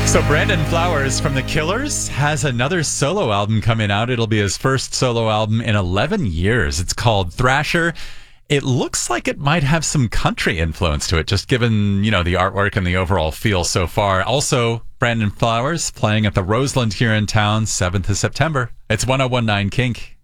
So Brandon Flowers from The Killers has another solo album coming out. It'll be his first solo album in 11 years. It's called Thrasher. It looks like it might have some country influence to it, just given, the artwork and the overall feel so far. Also, Brandon Flowers playing at the Roseland here in town, 7th of September. It's 1019 Kink.